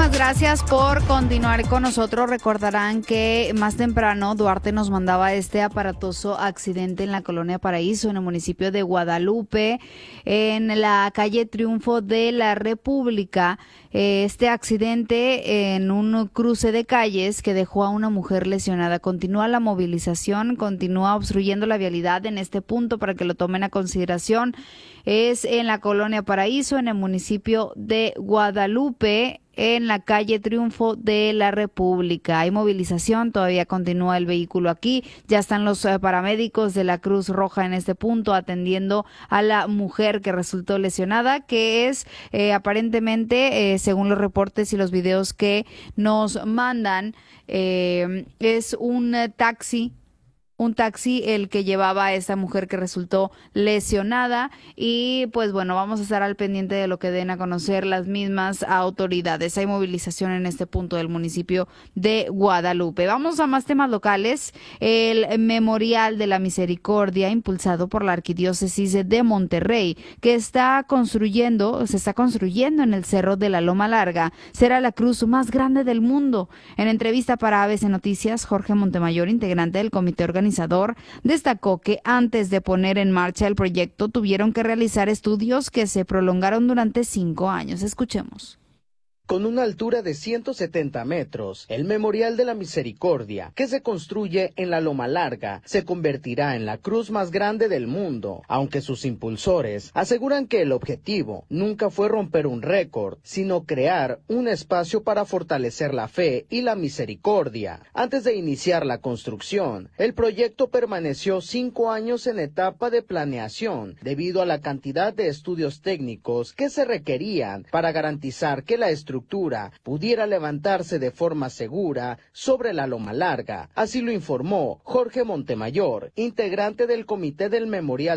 Muchísimas gracias por continuar con nosotros. Recordarán que más temprano Duarte nos mandaba este aparatoso accidente en la Colonia Paraíso, en el municipio de Guadalupe, en la calle Triunfo de la República. Este accidente en un cruce de calles que dejó a una mujer lesionada. Continúa la movilización, continúa obstruyendo la vialidad en este punto para que lo tomen a consideración. Es en la Colonia Paraíso, en el municipio de Guadalupe, en la calle Triunfo de la República. Hay movilización, todavía continúa el vehículo aquí. Ya están los paramédicos de la Cruz Roja en este punto atendiendo a la mujer que resultó lesionada, que es aparentemente, según los reportes y los videos que nos mandan, es un taxi el que llevaba a esta mujer que resultó lesionada. Y pues bueno, vamos a estar al pendiente de lo que den a conocer las mismas autoridades. Hay movilización en este punto del municipio de Guadalupe. Vamos a más temas locales. El Memorial de la Misericordia, impulsado por la Arquidiócesis de Monterrey, que se está construyendo en el Cerro de la Loma Larga, será la cruz más grande del mundo. En entrevista para ABC Noticias, Jorge Montemayor, integrante del comité organizador, destacó que antes de poner en marcha el proyecto tuvieron que realizar estudios que se prolongaron durante 5 años. Escuchemos. Con una altura de 170 metros, el Memorial de la Misericordia, que se construye en la Loma Larga, se convertirá en la cruz más grande del mundo, aunque sus impulsores aseguran que el objetivo nunca fue romper un récord, sino crear un espacio para fortalecer la fe y la misericordia. Antes de iniciar la construcción, el proyecto permaneció 5 años en etapa de planeación, debido a la cantidad de estudios técnicos que se requerían para garantizar que la estructura pudiera levantarse de forma segura sobre la Loma Larga. Así lo informó Jorge Montemayor, integrante del comité del Memorial